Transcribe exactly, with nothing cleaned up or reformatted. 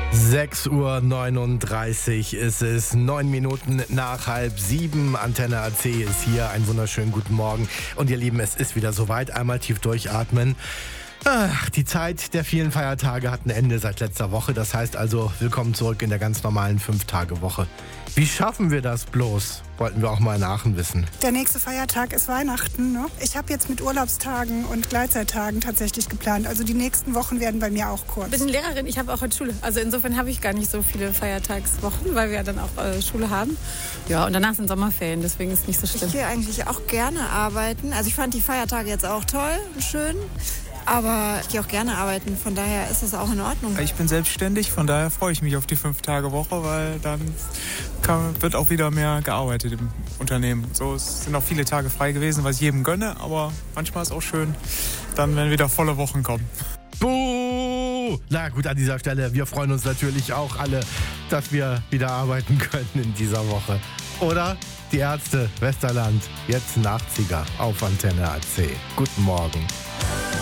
sechs Uhr neununddreißig ist es, neun Minuten nach halb sieben. Antenne A C ist hier. Einen wunderschönen guten Morgen. Und ihr Lieben, es ist wieder soweit. Einmal tief durchatmen. Ach, die Zeit der vielen Feiertage hat ein Ende seit letzter Woche. Das heißt also, willkommen zurück in der ganz normalen Fünf-Tage-Woche. Wie schaffen wir das bloß? Wollten wir auch mal in Aachen wissen. Der nächste Feiertag ist Weihnachten. Ne? Ich habe jetzt mit Urlaubstagen und Gleitzeittagen tatsächlich geplant. Also die nächsten Wochen werden bei mir auch kurz. Ich bin Lehrerin, ich habe auch heute Schule. Also insofern habe ich gar nicht so viele Feiertagswochen, weil wir ja dann auch äh, Schule haben. Ja, und danach sind Sommerferien, deswegen ist es nicht so schlimm. Ich gehe eigentlich auch gerne arbeiten. Also ich fand die Feiertage jetzt auch toll und schön. Aber ich gehe auch gerne arbeiten, von daher ist es auch in Ordnung. Ich bin selbstständig, von daher freue ich mich auf die Fünf-Tage-Woche, weil dann kann, wird auch wieder mehr gearbeitet im Unternehmen. So, es sind auch viele Tage frei gewesen, was ich jedem gönne, aber manchmal ist es auch schön, dann wenn wieder volle Wochen kommen. Buh! Na gut, an dieser Stelle, wir freuen uns natürlich auch alle, dass wir wieder arbeiten können in dieser Woche. Oder? Die Ärzte, Westerland, jetzt ein achtziger auf Antenne A C. Guten Morgen.